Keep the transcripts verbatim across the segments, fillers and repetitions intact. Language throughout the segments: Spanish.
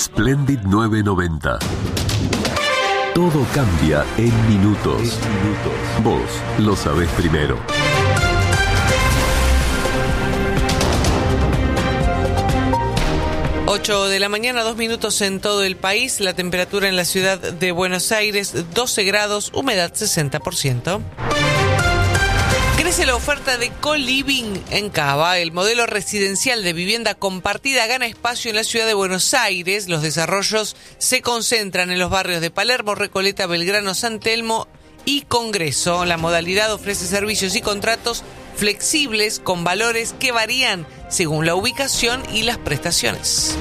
Splendid nueve noventa. Todo cambia en minutos. minutos. Vos lo sabés primero. ocho de la mañana, dos minutos en todo el país. La temperatura en la ciudad de Buenos Aires, doce grados, humedad sesenta por ciento. Crece la oferta de co-living en Cava. El modelo residencial de vivienda compartida gana espacio en la ciudad de Buenos Aires. Los desarrollos se concentran en los barrios de Palermo, Recoleta, Belgrano, San Telmo y Congreso. La modalidad ofrece servicios y contratos flexibles con valores que varían según la ubicación y las prestaciones.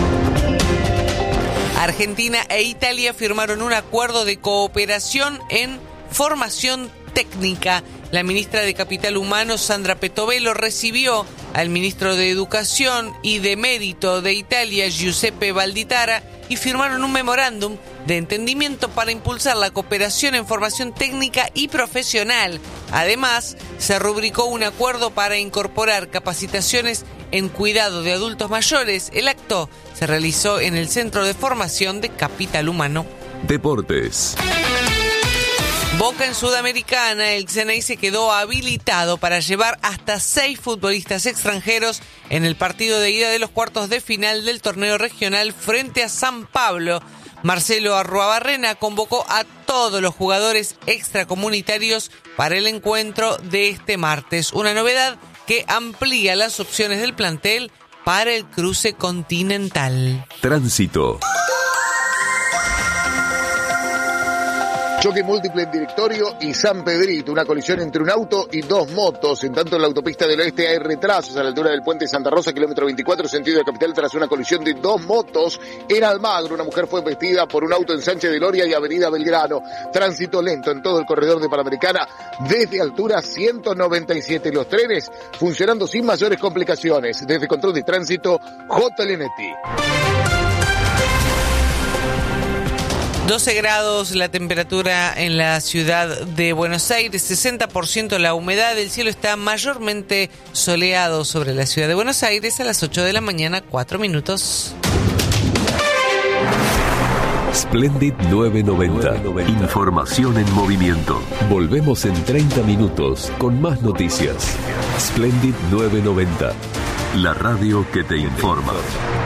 Argentina e Italia firmaron un acuerdo de cooperación en formación técnica. La ministra de Capital Humano, Sandra Petovelo, recibió al ministro de Educación y de Mérito de Italia, Giuseppe Valditara, y firmaron un memorándum de entendimiento para impulsar la cooperación en formación técnica y profesional. Además, se rubricó un acuerdo para incorporar capacitaciones en cuidado de adultos mayores. El acto se realizó en el Centro de Formación de Capital Humano. Deportes. Boca en Sudamericana, el Xenei se quedó habilitado para llevar hasta seis futbolistas extranjeros en el partido de ida de los cuartos de final del torneo regional frente a San Pablo. Marcelo Arruabarrena convocó a todos los jugadores extracomunitarios para el encuentro de este martes. Una novedad que amplía las opciones del plantel para el cruce continental. Tránsito. Choque múltiple en Directorio y San Pedrito, una colisión entre un auto y dos motos. En tanto, en la autopista del Oeste hay retrasos a la altura del puente Santa Rosa, kilómetro veinticuatro, sentido de Capital, tras una colisión de dos motos en Almagro. Una mujer fue embestida por un auto en Sánchez de Loria y Avenida Belgrano. Tránsito lento en todo el corredor de Panamericana desde altura ciento noventa y siete. Los trenes funcionando sin mayores complicaciones. Desde Control de Tránsito, J L N T. doce grados la temperatura en la ciudad de Buenos Aires, sesenta por ciento la humedad, el cielo está mayormente soleado sobre la ciudad de Buenos Aires a las ocho de la mañana, cuatro minutos. Splendid nueve noventa. Información en movimiento. Volvemos en treinta minutos con más noticias. Splendid nueve noventa. La radio que te informa.